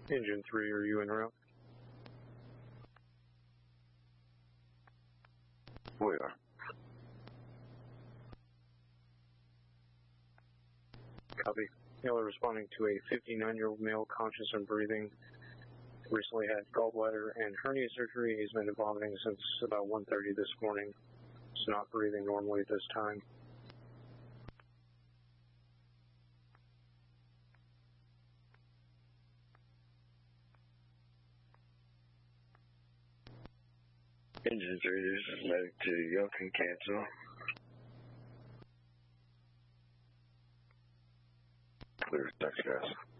Engine 3, are you en route? We are. Copy. Y'all are responding to a 59-year-old male conscious and breathing. Recently had gallbladder and hernia surgery. He's been vomiting since about 1:30 this morning. He's not breathing normally at this time. Engine 3, this is medic to Yokin, cancel. Clear, thanks guys.